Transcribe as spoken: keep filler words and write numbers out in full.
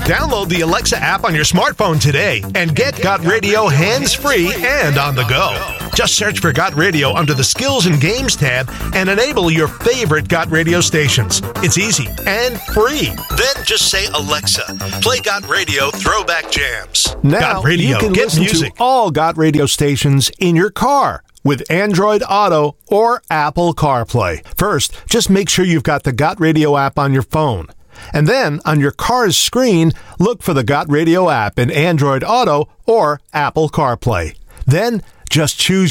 Download the Alexa app on your smartphone today and get Got Radio hands-free and on the go. Just search for Got Radio under the Skills and Games tab and enable your favorite Got Radio stations. It's easy and free. Then just say, Alexa, play Got Radio Throwback Jams. Now Got Radio, you can get listen music. to all Got Radio stations in your car with Android Auto or Apple CarPlay. First, just make sure you've got the Got Radio app on your phone. And then, on your car's screen, look for the Got Radio app in Android Auto or Apple CarPlay. Then, just choose